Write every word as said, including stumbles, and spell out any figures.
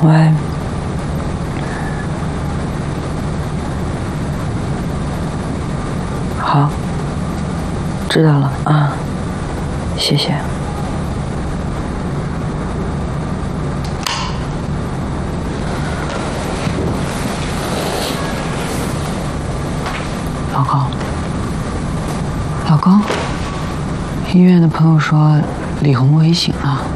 喂。好，知道了啊，谢谢。老公，老公，医院的朋友说李红危险了。